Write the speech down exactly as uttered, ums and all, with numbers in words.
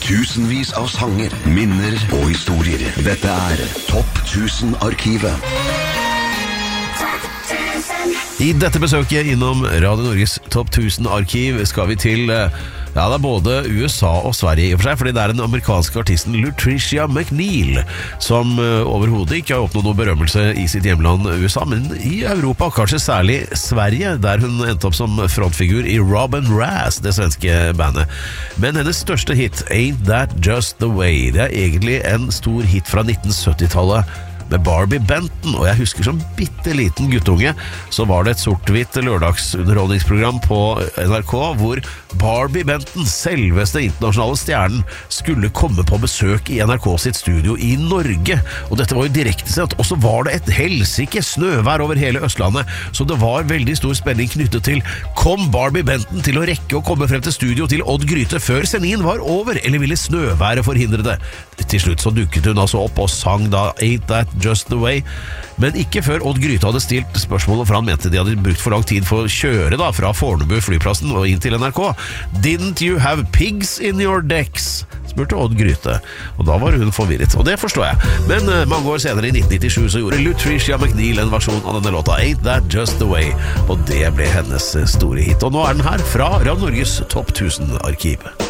Tusenvis av sanger, minner og historier. Dette er Topp tusen-arkivet. I dette besøket innom Radio Norges Topp tusen-arkiv skal vi til, ja, det er både U S A og Sverige i og for seg, fordi det er den amerikanske artisten Latricia McNeil, som overhodet ikke har oppnådd noe berømmelse i sitt hjemland U S A, men i Europa, kanskje særlig Sverige, der hun endte opp som frontfigur i Robin Raz, det svenske bandet. Men hennes største hit, Ain't That Just The Way, det er egentlig en stor hit fra nitten sytti-tallet, med Barbi Benton, og jeg husker som bitteliten guttunge så var det et sort-hvitt lørdagsunderholdningsprogram på N R K hvor Barbi Benton, selveste internasjonale stjernen, skulle komme på besøk i N R K sitt studio i Norge, og dette var jo direkte sendt, og så var det et helsike snøvær over hele Østlandet, så det var veldig stor spenning knyttet til kom Barbi Benton til å rekke å komme frem til studio til Odd Gryte før sendingen var over, eller ville snøværet forhindre det? Til slutt så dukket hun altså opp og sang da Ain't That Just The Way, men ikke før Odd Gryte hadde stilt spørsmålet, for han mente de hadde brukt for lang tid for å kjøre da fra Fornebu flyplassen og inn til N R K. Didn't you have pigs in your decks? Spurte Odd Gryte, og da var hun forvirret, og det forstår jeg. Men uh, mange år senere i nitten nittisju så gjorde Latricia McNeil en versjon av denne låta Ain't That Just The Way, og det ble hennes store hit. Og nå er den her fra Radio Norges Topp tusen-arkiv.